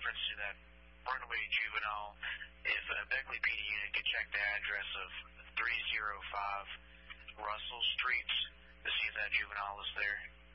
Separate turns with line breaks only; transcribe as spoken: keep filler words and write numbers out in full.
reference to that runaway juvenile, if a Beckley P D unit could check the address of three oh five Russell Street to see if that juvenile is there.